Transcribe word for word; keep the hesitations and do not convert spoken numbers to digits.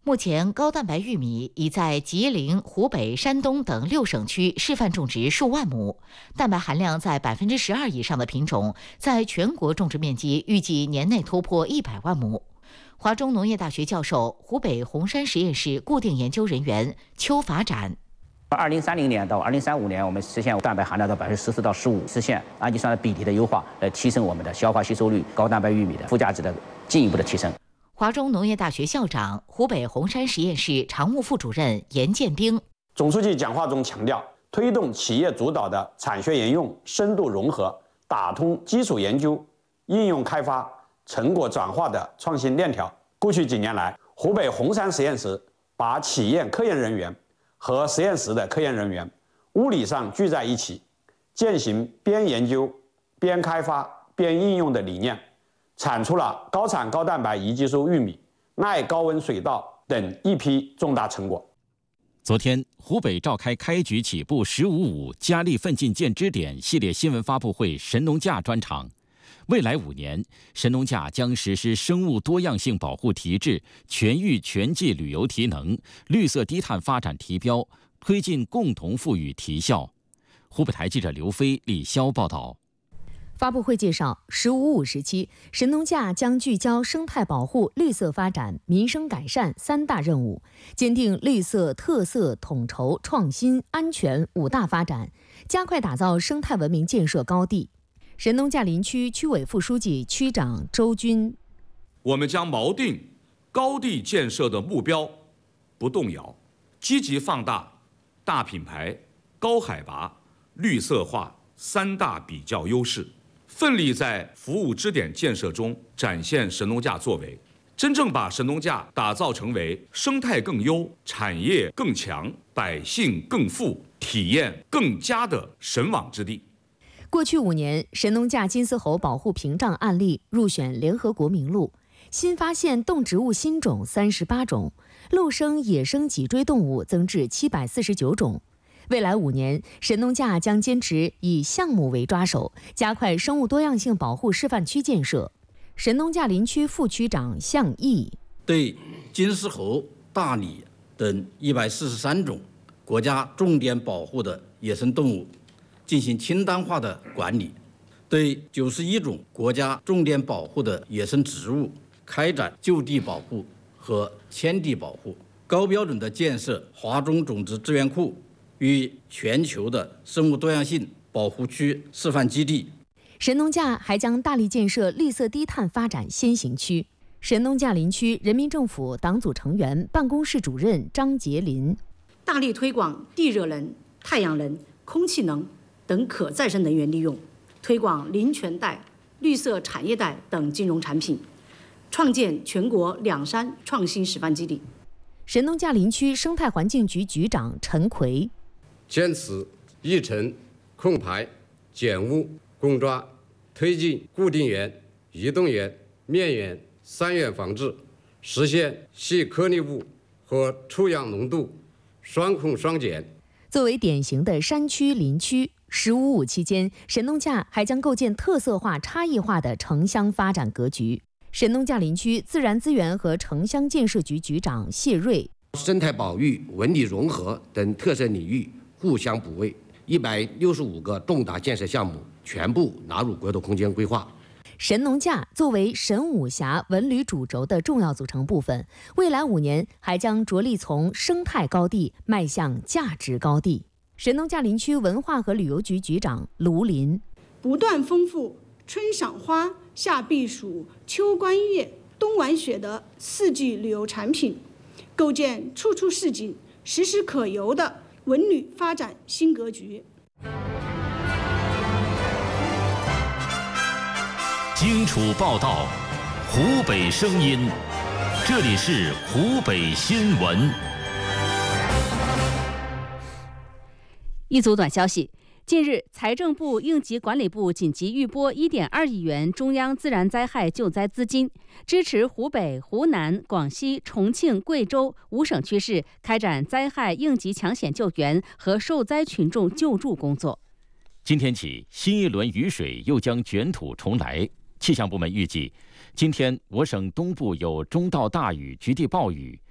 目前，高蛋白玉米已在吉林、湖北、山东等六省区示范种植数万亩，蛋白含量在百分之十二以上的品种，在全国种植面积预计年内突破一百万亩。华中农业大学教授、湖北红山实验室固定研究人员邱法展。 二零三零年到二零三五年，我们实现蛋白含量到百分之十四到十五，实现氨基酸的比例的优化，来提升我们的消化吸收率，高蛋白玉米的附加值的进一步的提升。 华中农业大学校长、湖北红山实验室常务副主任严建兵。 总书记讲话中强调，推动企业主导的产学研用深度融合，打通基础研究、应用开发、成果转化的创新链条。过去几年来，湖北红山实验室把企业科研人员和实验室的科研人员物理上聚在一起，践行边研究、边开发、边应用的理念，产出了高产高蛋白宜技术玉米、耐高温水稻等一批重大成果。 昨天，湖北召开开局起步“十五五”加力奋进见支点系列新闻发布会神农架专场。未来五年，神农架将实施生物多样性保护提质、全域全季旅游提能、绿色低碳发展提标，推进共同富裕提效。湖北台记者刘飞、李潇报道。 发布会介绍，“十五五”时期，神农架将聚焦生态保护、绿色发展、民生改善三大任务，坚定绿色特色统筹、创新、安全五大发展，加快打造生态文明建设高地。神农架林区区委副书记、区长周军： 我们将锚定高地建设的目标不动摇，积极放大大品牌、高海拔、绿色化三大比较优势，奋力在服务支点建设中展现神农架作为，真正把神农架打造成为生态更优、产业更强、百姓更富、体验更佳的神往之地。 过去五年，神农架金丝猴保护屏障案例入选联合国名录，新发现动植物新种三十八种，陆生野生脊椎动物增至七百四十九种。未来五年，神农架将坚持以项目为抓手，加快生物多样性保护示范区建设。神农架林区副区长向毅： 对金丝猴、大拟等一百四十三种国家重点保护的野生动物进行清单化的管理，对九十一种国家重点保护的野生植物开展就地保护和迁地保护，高标准地建设华中种植资源库与全球的生物多样性保护区示范基地。 神农架还将大力建设绿色低碳发展先行区。神农架林区人民政府党组成员、办公室主任张杰林： 大力推广地热能、太阳能、空气能等可再生能源利用，推广林泉带、绿色产业带等金融产品，创建全国两山创新示范基地。 神农架林区生态环境局局长陈奎： 坚持抑尘、控排、减污、共抓，推进固定源、移动源、面源三源防治，实现细颗粒物和臭氧浓度双控双减。 作为典型的山区林区，十五五期间，神农架还将构建特色化、差异化的城乡发展格局。神农架林区自然资源和城乡建设局局长谢瑞： 生态保育、文旅融合等特色领域互相补位，一百六十五个重大建设项目全部纳入国土空间规划。 神农架作为神武峡文旅主轴的重要组成部分，未来五年还将着力从生态高地迈向价值高地。神农架林区文化和旅游局局长卢林： 不断丰富春赏花、夏避暑、秋观月、冬玩雪的四季旅游产品，构建处处是景、时时可游的文旅发展新格局。 荆楚报道，湖北声音，这里是湖北新闻。 一组短消息：近日，财政部应急管理部紧急预拨一点二亿元中央自然灾害救灾资金，支持湖北、湖南、广西、重庆、贵州五省区市开展灾害应急抢险救援和受灾群众救助工作。 今天起，新一轮雨水又将卷土重来。气象部门预计，今天我省东部有中到大雨、局地暴雨，